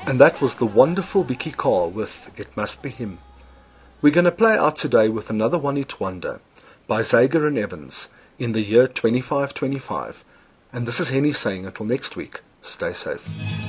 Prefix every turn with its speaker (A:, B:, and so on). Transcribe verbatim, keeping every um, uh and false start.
A: And that was the wonderful Vicky Carr with It Must Be Him. We're going to play out today with another one-hit wonder by Zager and Evans in the year twenty-five twenty-five. And this is Henny saying until next week, stay safe.